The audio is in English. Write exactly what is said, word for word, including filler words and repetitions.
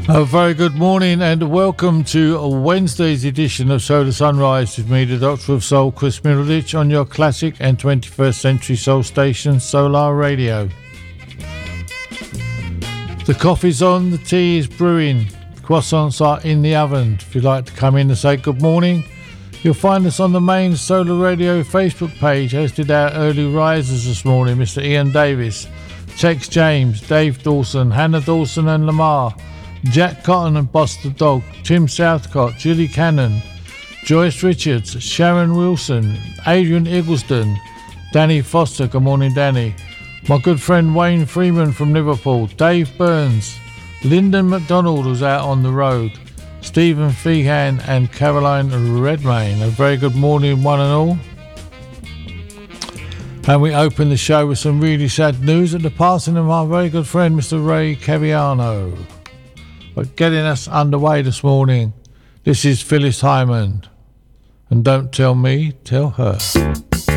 A very good morning and welcome to Wednesday's edition of Solar Sunrise with me, the Doctor of Soul, Chris Middleditch, on your classic and twenty-first century soul station, Solar Radio. The coffee's on, the tea is brewing, croissants are in the oven. If you'd like to come in and say good morning, you'll find us on the main Solar Radio Facebook page, as did our early risers this morning, Mister Ian Davis, Tex James, Dave Dawson, Hannah Dawson and Lamar, Jack Cotton and Boss the Dog, Tim Southcott, Julie Cannon, Joyce Richards, Sharon Wilson, Adrian Eggleston, Danny Foster, good morning Danny, my good friend Wayne Freeman from Liverpool, Dave Burns, Lyndon McDonald was out on the road, Stephen Feehan and Caroline Redmayne. A very good morning one and all. And we open the show with some really sad news at the passing of our very good friend Mister Ray Caviano. But getting us underway this morning, this is Phyllis Hyman. And don't tell me, tell her.